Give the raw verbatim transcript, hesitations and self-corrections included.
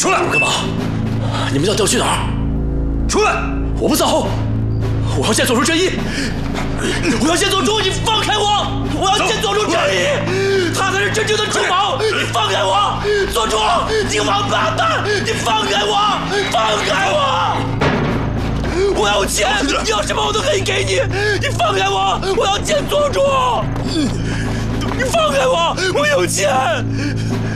出来！ 干嘛？你们要调去哪儿？ 出来！ 我不走，我要先做出正义。我要先做出，你放开我！我要先做出正义，他才是真正的主谋！你放开我！做出，你王八蛋！你放开我！放开我！我要钱，你要什么我都可以给你。你放开我！我要见做主！你放开我！我有钱！